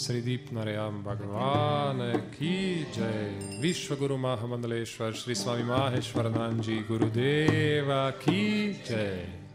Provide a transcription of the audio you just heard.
श्री दीप नारायण भगवान की जय। विश्व गुरु महामंडलेश्वर श्री स्वामी माहेश्वरानंद जी गुरुदेव की जय।